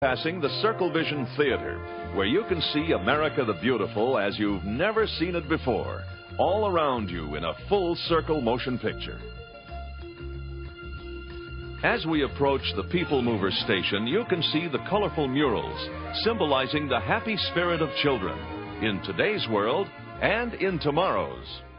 Passing the Circle Vision Theater, where you can see America the Beautiful as you've never seen it before, all around you in a full circle motion picture. As we approach the People Mover station, you can see the colorful murals symbolizing the happy spirit of children in today's world and in tomorrow's.